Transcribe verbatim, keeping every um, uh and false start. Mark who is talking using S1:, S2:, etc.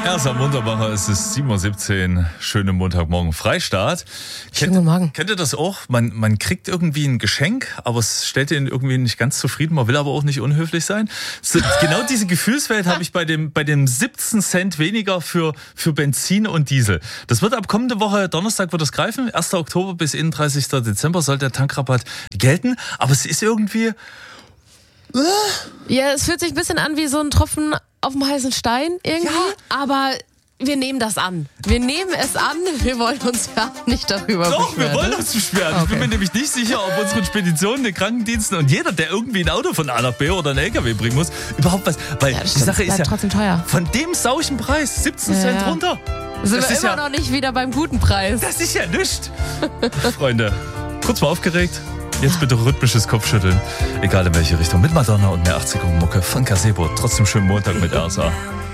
S1: Erst am Montagmacher, es ist sieben Uhr siebzehn, schönen Montagmorgen, Freistaat.
S2: Schönen guten Morgen.
S1: Kennt ihr das auch? Man, man kriegt irgendwie ein Geschenk, aber es stellt ihn irgendwie nicht ganz zufrieden. Man will aber auch nicht unhöflich sein. So, genau diese Gefühlswelt habe ich bei dem, bei dem siebzehn Cent weniger für, für Benzin und Diesel. Das wird ab kommende Woche, Donnerstag wird das greifen. erster Oktober bis einunddreißigster Dezember soll der Tankrabatt gelten. Aber es ist irgendwie...
S2: Ja, es fühlt sich ein bisschen an wie so ein Tropfen auf dem heißen Stein irgendwie,
S1: Ja.
S2: aber wir nehmen das an. Wir nehmen es an, wir wollen uns ja nicht darüber
S1: Doch,
S2: beschweren.
S1: wir wollen uns beschweren.
S2: Okay.
S1: Ich bin mir nämlich nicht sicher, ob unsere Speditionen, den Krankendiensten und jeder, der irgendwie ein Auto von A nach B oder einen L K W bringen muss, überhaupt was. Weil
S2: Ja, das
S1: die
S2: stimmt,
S1: Sache
S2: es
S1: ist
S2: bleibt
S1: ja
S2: trotzdem teuer.
S1: von dem sauchen Preis, siebzehn
S2: Ja,
S1: Cent
S2: ja.
S1: runter.
S2: Sind
S1: Das
S2: wir
S1: ist
S2: immer
S1: ja-
S2: noch nicht wieder beim guten Preis.
S1: Das ist ja nichts. Freunde, kurz mal aufgeregt. Jetzt bitte rhythmisches Kopfschütteln. Egal in welche Richtung. Mit Madonna und mehr achtziger Mucke von Gazebo. Trotzdem schönen Montag mit R S A.